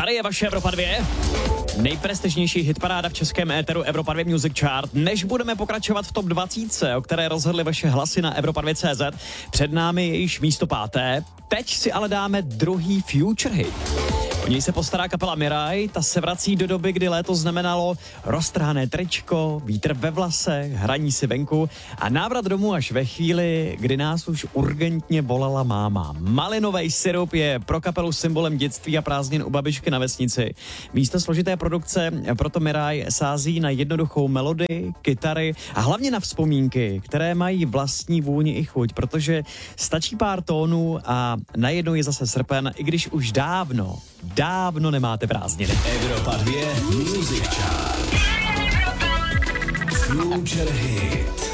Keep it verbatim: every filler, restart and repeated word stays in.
Tady je vaše Evropa dvě. Nejprestižnější hitparáda v českém éteru Evropa dvě Music Chart. Než budeme pokračovat v top dvacet, o které rozhodly vaše hlasy na Evropa dvě tečka cé zet, před námi je již místo páté. Teď si ale dáme druhý future hit. O něj se postará kapela Mirai, ta se vrací do doby, kdy léto znamenalo roztrhané tričko, vítr ve vlasech, hraní si venku a návrat domů až ve chvíli, kdy nás už urgentně volala máma. Malinový syrup je pro kapelu symbolem dětství a prázdnin u babičky na vesnici. Místo složité produkce proto Mirai sází na jednoduchou melodii, kytary a hlavně na vzpomínky, které mají vlastní vůni i chuť, protože stačí pár tónů a najednou je zase srpen, i když už dávno, dávno nemáte prázdniny. Evropa dvě Music Chart. Future Hit.